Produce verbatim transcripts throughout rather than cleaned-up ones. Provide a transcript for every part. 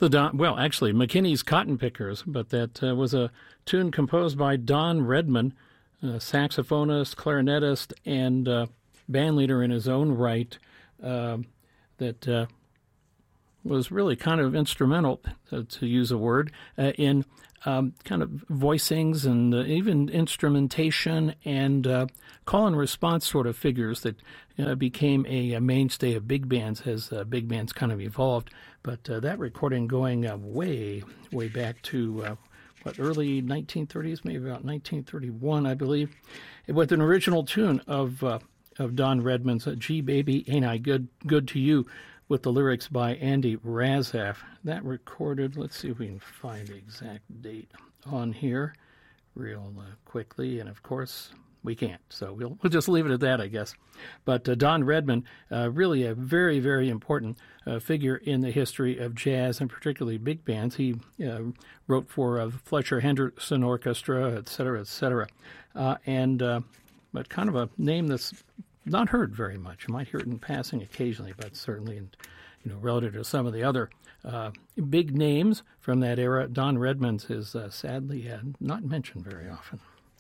The Don, well, actually, McKinney's Cotton Pickers, but that uh, was a tune composed by Don Redman, a saxophonist, clarinetist, and uh, bandleader in his own right, uh, that uh, was really kind of instrumental, uh, to use a word, uh, in um, kind of voicings and uh, even instrumentation and uh, call and response sort of figures that uh, became a, a mainstay of big bands as uh, big bands kind of evolved. But uh, that recording going uh, way, way back to, uh, what, early nineteen thirties, maybe about nineteen thirty-one, I believe, with an original tune of uh, of Don Redman's uh, Gee Baby, Ain't I Good Good to You, with the lyrics by Andy Razaf. That recorded, let's see if we can find the exact date on here real uh, quickly, and of course we can't, so we'll, we'll just leave it at that, I guess. But uh, Don Redman, uh, really a very, very important uh, figure in the history of jazz, and particularly big bands. He uh, wrote for uh, Fletcher Henderson Orchestra, et cetera, et cetera. Uh, and, uh, but kind of a name that's not heard very much. You might hear it in passing occasionally, but certainly, in, you know, relative to some of the other uh, big names from that era, Don Redman's is uh, sadly uh, not mentioned very often.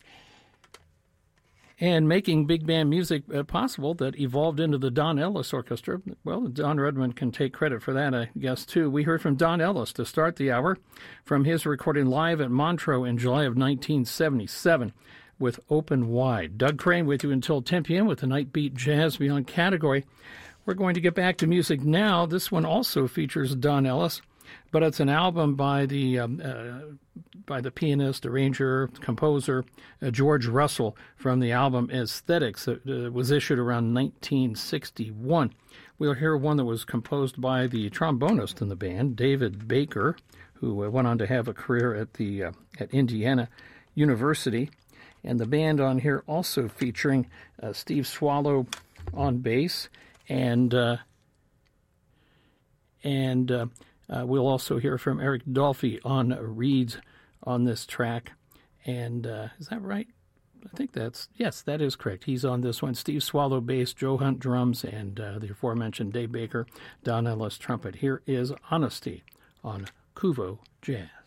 And making big band music uh, possible that evolved into the Don Ellis Orchestra. Well, Don Redman can take credit for that, I guess, too. We heard from Don Ellis to start the hour from his recording live at Montreux in July of nineteen seventy-seven with Open Wide. Doug Crane with you until ten p.m. with the Night Beat Jazz Beyond category. We're going to get back to music now. This one also features Don Ellis, but it's an album by the um, uh, by the pianist, arranger, composer uh, George Russell from the album Aesthetics that uh, was issued around nineteen sixty-one. We'll hear one that was composed by the trombonist in the band, David Baker, who uh, went on to have a career at the uh, at Indiana University. And the band on here also featuring uh, Steve Swallow on bass, and uh, and uh, uh, we'll also hear from Eric Dolphy on reeds on this track. And uh, is that right? I think that's, yes, that is correct. He's on this one. Steve Swallow bass, Joe Hunt drums, and uh, the aforementioned Dave Baker, Don Ellis trumpet. Here is Honesty on Kuvo Jazz.